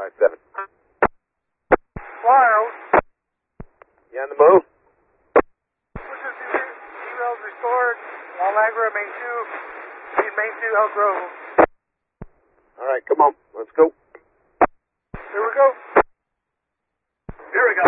557. Wild. You on the move? This is emails restored. Almagra, main 2. Need main 2, Elk Grove. All right, come on. Let's go. Here we go. Here we go.